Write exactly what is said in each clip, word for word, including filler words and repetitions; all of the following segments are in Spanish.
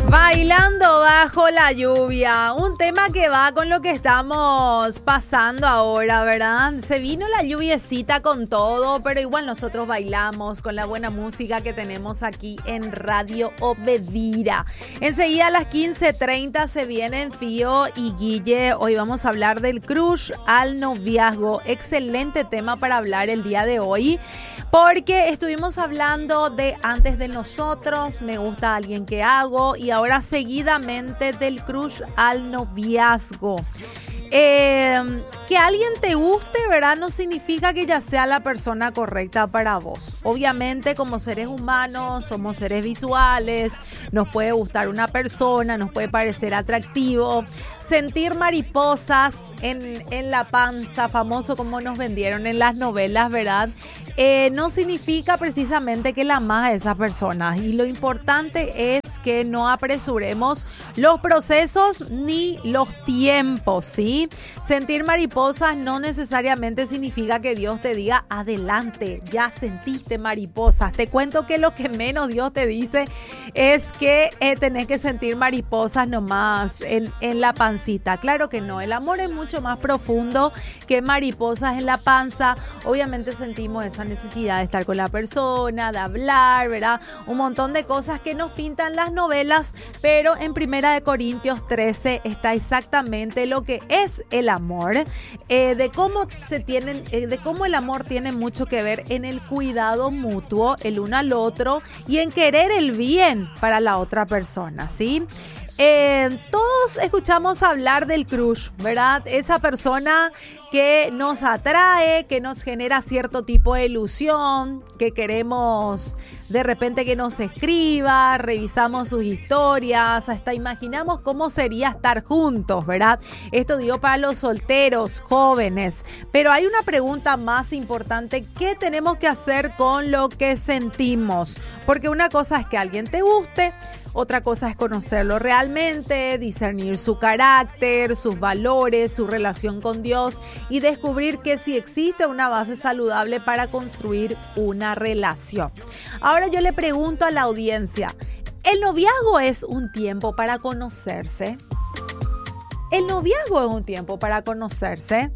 Bailando bajo la lluvia, un tema que va con lo que estamos pasando ahora, ¿verdad? Se vino la lluviecita con todo, pero igual nosotros bailamos con la buena música que tenemos aquí en Radio Obedira. Enseguida a las quince treinta se vienen Fío y Guille. Hoy vamos a hablar del crush al noviazgo. Excelente tema para hablar el día de hoy, porque estuvimos hablando de antes de nosotros, me gusta alguien que hago, y ahora seguidamente del crush al noviazgo. Eh, que alguien te guste, ¿verdad? No significa que ya sea la persona correcta para vos. Obviamente, como seres humanos, somos seres visuales, nos puede gustar una persona, nos puede parecer atractivo. Sentir mariposas en, en la panza, famoso como nos vendieron en las novelas, ¿verdad? Eh, no significa precisamente que la amas a esas personas. Y lo importante es que no apresuremos los procesos ni los tiempos, ¿sí? Sentir mariposas no necesariamente significa que Dios te diga, adelante, ya sentiste mariposas. Te cuento que lo que menos Dios te dice es que eh, tenés que sentir mariposas nomás en, en la pancita. Claro que no, el amor es mucho más profundo que mariposas en la panza. Obviamente sentimos esa necesidad de estar con la persona, de hablar, ¿verdad? Un montón de cosas que nos pintan las novelas, pero en Primera de Corintios trece está exactamente lo que es el amor, eh, de cómo se tienen, eh, de cómo el amor tiene mucho que ver en el cuidado mutuo el uno al otro y en querer el bien para la otra persona, ¿sí? Eh, todos escuchamos hablar del crush, ¿verdad? Esa persona que nos atrae, que nos genera cierto tipo de ilusión, que queremos de repente que nos escriba, revisamos sus historias, hasta imaginamos cómo sería estar juntos, ¿verdad? Esto digo para los solteros, jóvenes. Pero hay una pregunta más importante: ¿qué tenemos que hacer con lo que sentimos? Porque una cosa es que alguien te guste, otra cosa es conocerlo realmente, discernir su carácter, sus valores, su relación con Dios y descubrir que sí existe una base saludable para construir una relación. Ahora yo le pregunto a la audiencia, ¿el noviazgo es un tiempo para conocerse? ¿El noviazgo es un tiempo para conocerse?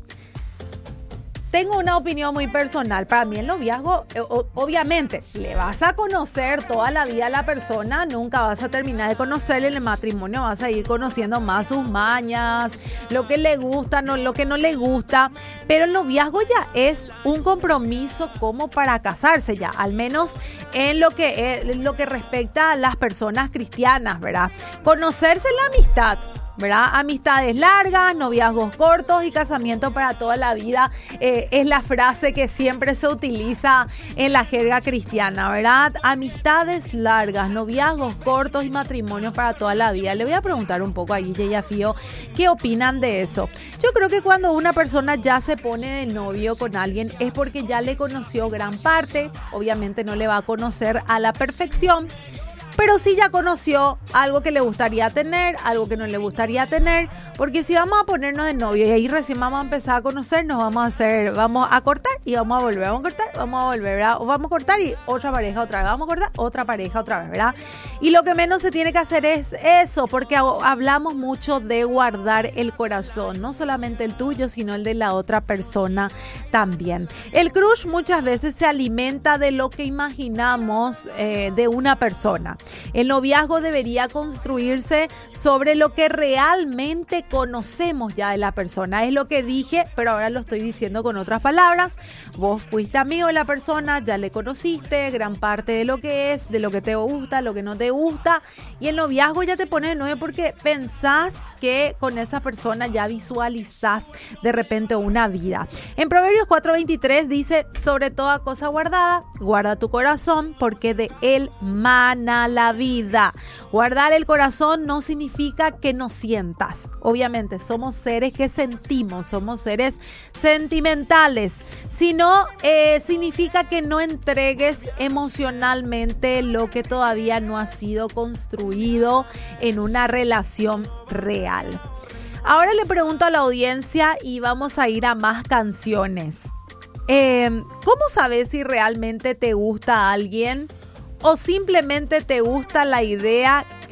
Tengo una opinión muy personal. Para mí el noviazgo, obviamente, le vas a conocer toda la vida a la persona, nunca vas a terminar de conocerle. En el matrimonio vas a ir conociendo más sus mañas, lo que le gusta, no, lo que no le gusta. Pero el noviazgo ya es un compromiso como para casarse ya, al menos en lo que, en lo que respecta a las personas cristianas, ¿verdad? Conocerse la amistad, ¿verdad? Amistades largas, noviazgos cortos y casamiento para toda la vida, eh, es la frase que siempre se utiliza en la jerga cristiana, ¿verdad? Amistades largas, noviazgos cortos y matrimonios para toda la vida. Le voy a preguntar un poco a Guille y a Fío qué opinan de eso. Yo creo que cuando una persona ya se pone de novio con alguien es porque ya le conoció gran parte. Obviamente no le va a conocer a la perfección, pero sí ya conoció algo que le gustaría tener, algo que no le gustaría tener, porque si vamos a ponernos de novio y ahí recién vamos a empezar a conocernos, vamos a hacer, vamos a cortar y vamos a volver, vamos a cortar, vamos a volver, ¿verdad? O vamos a cortar y otra pareja otra vez, vamos a cortar, otra pareja otra vez, ¿verdad? Y lo que menos se tiene que hacer es eso, porque hablamos mucho de guardar el corazón, no solamente el tuyo, sino el de la otra persona también. El crush muchas veces se alimenta de lo que imaginamos eh, de una persona. El noviazgo debería construirse sobre lo que realmente conocemos ya de la persona. Es lo que dije, pero ahora lo estoy diciendo con otras palabras. Vos fuiste amigo de la persona, ya le conociste gran parte de lo que es, de lo que te gusta, lo que no te gusta. Y el noviazgo ya te pone de novio porque pensás que con esa persona ya visualizás de repente una vida. En Proverbios cuatro veintitrés dice, sobre toda cosa guardada, guarda tu corazón porque de él mana la vida. Guardar el corazón no significa que no sientas. Obviamente somos seres que sentimos, somos seres sentimentales, sino eh, significa que no entregues emocionalmente lo que todavía no ha sido construido en una relación real. Ahora le pregunto a la audiencia y vamos a ir a más canciones. Eh, ¿Cómo sabes si realmente te gusta a alguien o simplemente te gusta la idea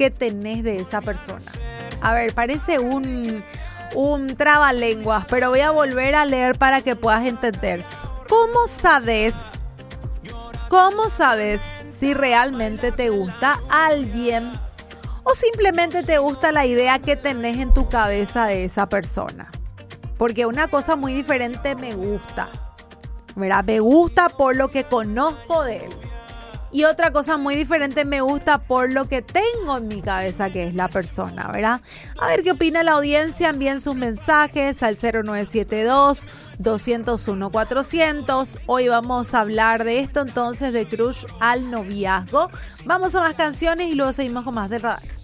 que tenés de esa persona. A ver, parece un, un trabalenguas, pero voy a volver a leer para que puedas entender. ¿Cómo sabes, cómo sabes si realmente te gusta alguien o simplemente te gusta la idea que tenés en tu cabeza de esa persona? Porque una cosa muy diferente me gusta, ¿verdad? Me gusta por lo que conozco de él. Y otra cosa muy diferente me gusta por lo que tengo en mi cabeza, que es la persona, ¿verdad? A ver qué opina la audiencia. Envíen sus mensajes al cero nueve siete dos, dos cero uno, cuatrocientos. Hoy vamos a hablar de esto entonces, de crush al noviazgo. Vamos a más canciones y luego seguimos con más del radar.